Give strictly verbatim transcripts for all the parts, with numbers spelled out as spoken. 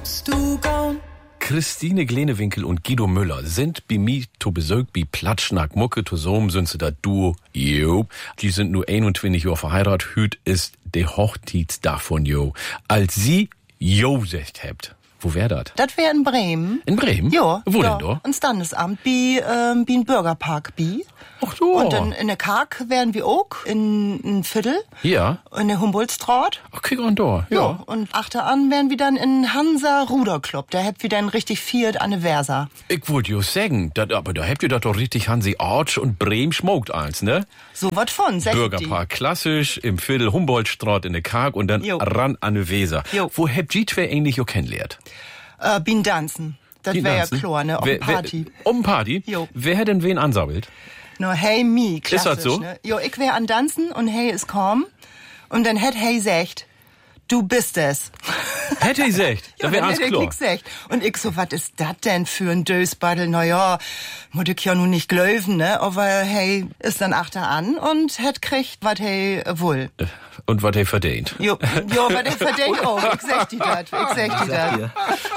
bist du gone. Christine Glenewinkel und Guido Müller sind bei mir zu Besuch bei Platschnack Mucke. Zusammen sind sie das Duo. Jo. Die sind nur einundzwanzig Jahre verheiratet. Hüt ist der Hochzeitstag von Jo. Als sie Jo gesagt habt. Wo wär das? Das wär in Bremen. In Bremen? Ja. Wo ja. denn da? Ins Standesamt, bi, ähm, bi in Bürgerpark, bi. Ach so. Und dann in der Kark wären wir auch in ein Viertel. Ja. In der Humboldtstraat. Ach, kick an da. Ja. Ja. Und achteran wären wir dann in Hansa Ruderclub. Da habt wir dann richtig viert an der Versa. Ich wollte jo sagen, dat, aber da habt ihr das doch richtig Hansi Arch und Bremen schmockt eins, ne? So wat von, sag Bürgerpark klassisch, im Viertel Humboldtstraat in der Kark und dann Jo. ran an der Weser. Jo. Wo habt ihr zwei eigentlich jo kennengelernt? Äh, bin tanzen. Das wär ja klar, ne? Um wer, Party. Wer, um Party? Jo. Wer hat denn wen ansammelt? No, hey, me, klassisch, Ist das so? Ne? Jo, ich wär an Tanzen und hey ist kaum. Und dann hätt hey sagt, du bist es. Hätte ich gesagt, Ja, da wär dann alles hätt ich klar. nix gesagt. Und ich so, was ist das denn für ein Dösbattel? Na ja, muss ich ja nun nicht glöwen, ne? Aber hey, ist dann achter an und hätt kriegt, was hey wohl. Und was er verdient. Jo, jo, was hey verdient auch. Ich sag die dat, ich sag die dat.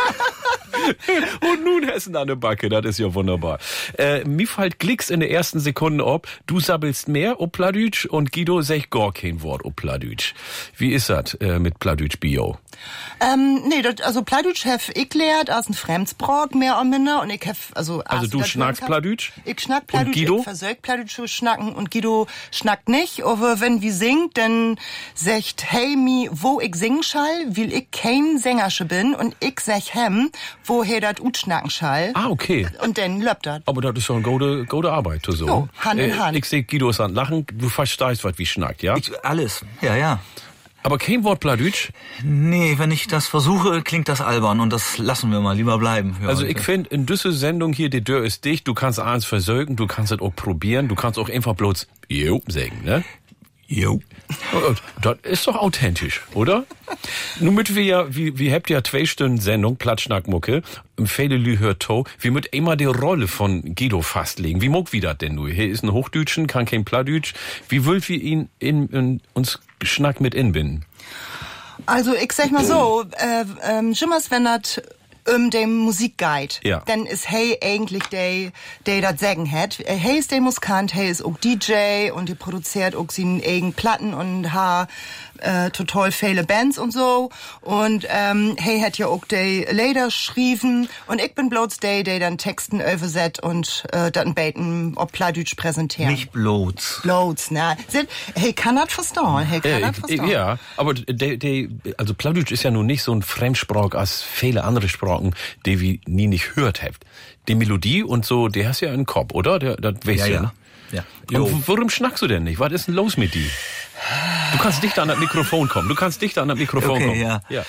Und nun Hessen an der Backe, das ist ja wunderbar. Äh, mir fällt Glicks in der ersten Sekunde ob, du sabbelst mehr ob Pladütsch und Guido sagt gar kein Wort ob Pladütsch. Wie ist das äh, mit Pladütsch Bio? Ähm, nee, dat, also Pladütsch hef ich lehrt aus dem Fremdsbrauch, mehr oder minder, und ich hef, also... Also du schnackst Pladütsch? Ich schnack Pladütsch, Und Guido? ich versög Pladütsch zu schnacken, und Guido schnackt nicht, aber wenn wir singt, dann sagt hey mi, wo ich singen schall, weil ich kein Sängersche bin, und ich sag hem, woher dat ut schnacken schall. Ah, okay. Und dann löppt dat. Aber das ist doch eine gute, gute Arbeit, so. Jo, Hand in Hand. Ich seh Guido ist an Lachen, du verstehst, was wie schnackt, ja? Ich, alles, ja, ja. Aber kein Wort Pladütsch? Nee, wenn ich das versuche, klingt das albern und das lassen wir mal lieber bleiben. für Also heute. ich finde, in dieser Sendung hier, die Tür ist dicht, du kannst eins versögen, du kannst es auch probieren, du kannst auch einfach bloß jo sagen, ne? Jo. Das ist doch authentisch, oder? Nun mit wir ja, wie, wie habt ihr ja zwei Stunden Sendung, Platschnackmucke, im Fäde Lü hört to, wie mit immer die Rolle von Guido fastlegen. Wie muck wie das denn nur? Hier ist ein Hochdütschen, kann kein Pladütsch. Wie wollt wir ihn in, in uns Schnack mit inbinden? Also ich sag mal so, äh, ähm, Schimmers, wenn dat um dem Musikguide, Ja. dann ist hey eigentlich der, der das sagen hat. Hey ist der Musikant, hey ist auch D J und die produziert auch seine eigenen Platten und hat äh, total viele Bands und so. Und ähm, hey hat ja auch die Lieder geschrieben und ich bin bloß der, der dann Texten übersetzt und äh, dann beten ob Pladütsch präsentieren. Nicht bloß. Bloß, ne? Sind- Hey kann das verstehen, hey kann Äh, das ich- verstehen. ja, aber der, der, also Pladütsch ist ja nun nicht so ein Fremdsprach als viele andere Sprachen, die wir nie nicht hört habt. Die Melodie und so, der hast ja einen Kopf, oder? Der, das weißt Ja, du, ja. ne? Ja. Und w- warum schnackst du denn nicht? Was ist denn los mit dir? Du kannst dichter an das Mikrofon kommen. Du kannst dichter an das Mikrofon Okay, kommen. ja. ja.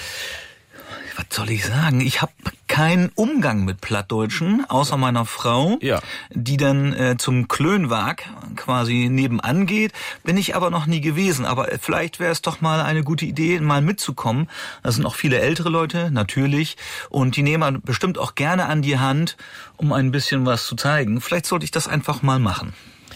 Was soll ich sagen? Ich habe keinen Umgang mit Plattdeutschen, außer meiner Frau, Ja. die dann äh, zum Klönwag quasi nebenan geht. Bin ich aber noch nie gewesen. Aber vielleicht wäre es doch mal eine gute Idee, mal mitzukommen. Da sind auch viele ältere Leute, natürlich. Und die nehmen bestimmt auch gerne an die Hand, um ein bisschen was zu zeigen. Vielleicht sollte ich das einfach mal machen.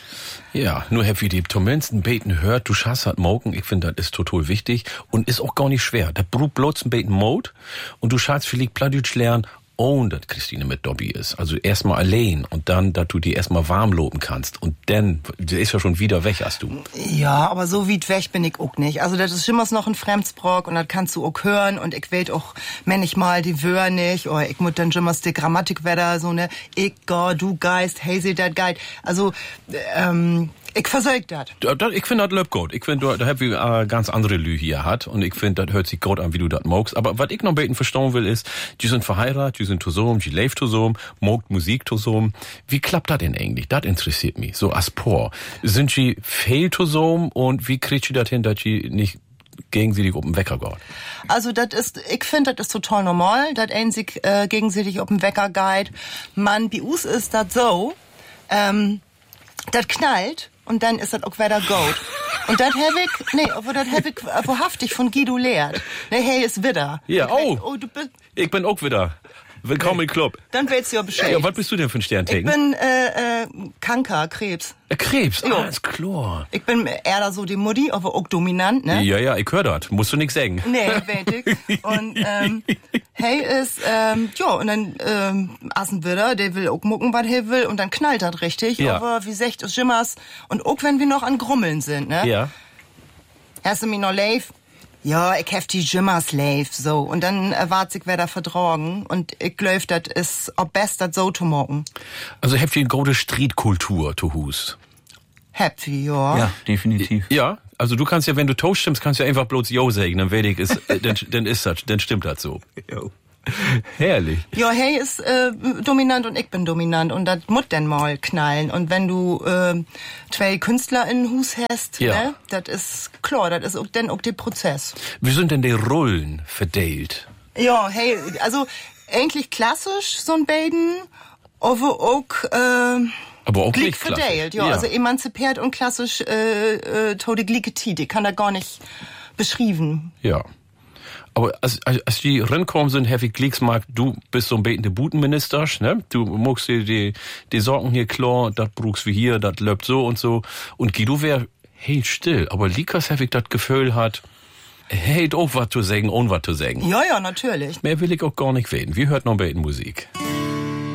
Ja, nur Herr wie die Tommensten beten hört, du schaffst halt Moken, ich finde, das ist total wichtig und ist auch gar nicht schwer. Da braucht bloß ein beten Mode und du schaffst vielleicht Pladütsch lernen, ohne dass Christine mit Dobby ist. Also erstmal allein und dann, dass du die erstmal warm loben kannst und dann, der ist ja schon wieder weg, hast du. Ja, aber so weit weg bin ich auch nicht. Also das ist immer noch ein Fremdsprach und das kannst du auch hören und ich weet auch manchmal die Wörter nicht oder ich muss dann immer die Grammatik wieder so ne, ich, go, du Geist, hey, sie dat Geist. Also, ähm, ich versäug das. Da- da- Ich finde, das läuft gut. Ich finde, da hab ich äh, ganz andere Lü hier hat und ich finde, das hört sich gut an, wie du das magst. Aber was ich noch ein bisschen verstehen will, ist, die sind verheiratet, die sind zusammen, die leben zusammen, mogt Musik zusammen. Wie klappt das denn eigentlich? Das interessiert mich. So als Paar. Sind die fehl zusammen und wie kriegt ihr das hin, dass die nicht gegenseitig auf den Wecker geht? Also das ist, ich finde, das ist total normal, dass ein sich äh, gegenseitig auf den Wecker geht. Man, bei uns ist das so, ähm, das knallt und dann ist das auch wieder gut. Und das hab ich, nee, aber das hab ich wahrhaftig von Guido lehrt. Ne, hey, ist wieder. Ja, Ich oh. weiß, oh, du bist, Ich bin auch wieder. Willkommen im Club. Dann willst du ja Bescheid. Ja, was bist du denn für ein Sterntecken? Ich bin äh, äh, Kanker, Krebs. Äh, Krebs, Jo. ah, ist klar. Ich bin eher da so die Mutti, aber auch dominant, ne? Ja, ja, ich hör das. Musst du nix sagen. Nee, weet ich. Und ähm, hey ist, ähm, ja, und dann ähm, assen wieder, der will auch mucken, was er will, und dann knallt das richtig. Ja. Aber wie secht es Schimmers. Und auch wenn wir noch an Grummeln sind, ne? Ja. Hast du mich noch live? Ja, ich hef die Jimmers live, so. Und dann erwart ich, wer da verdrogen. Und ich glaub, das ist ob best, das so zu machen. Also habt ihr eine gute Streetkultur, zu Hus? Happy, ja. Ja, definitiv. Ja, also du kannst ja, wenn du Toast stimmst, kannst du ja einfach bloß Jo sagen, dann werd ich, ist, äh, dann, dann ist das, dann stimmt das so. Jo. Herrlich. Ja, hey ist äh, dominant und ich bin dominant und das muss denn mal knallen. Und wenn du äh, zwei Künstler in Hus hast, Ja. ne, das ist klar, das ist auch dann auch der Prozess. Wie sind denn die Rollen verteilt? Ja, hey, also eigentlich klassisch so ein Baden, aber auch äh, Aber auch glick nicht klassisch. verteilt, ja, also emanzipiert und klassisch äh, äh, tode glicke Tiet. Ich kann da gar nicht beschrieben. Ja. Aber als, als, als die reinkommen sind, Herr Glieksmark, du bist so ein betende Butenminister, ne? Du muckst dir die, die Sorgen hier klar, das brauchst wie hier, das läuft so und so. Und Guido wär helt still. Aber Likas Herr das Gefühl hat, er hat auch was zu sagen und was zu sagen. Ja, ja, natürlich. Mehr will ich auch gar nicht reden. Wir hört noch beten Musik.